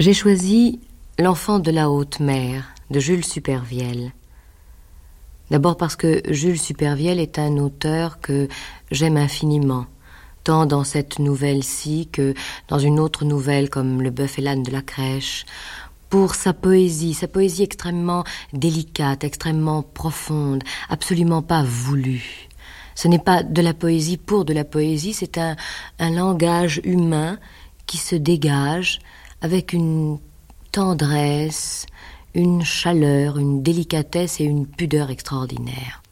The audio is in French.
J'ai choisi L'enfant de la haute mer de Jules Supervielle. D'abord parce que Jules Supervielle est un auteur que j'aime infiniment, tant dans cette nouvelle-ci que dans une autre nouvelle comme Le bœuf et l'âne de la crèche, pour sa poésie extrêmement délicate, extrêmement profonde, absolument pas voulue. Ce n'est pas de la poésie pour de la poésie, c'est un langage humain qui se dégage avec une tendresse, une chaleur, une délicatesse et une pudeur extraordinaires.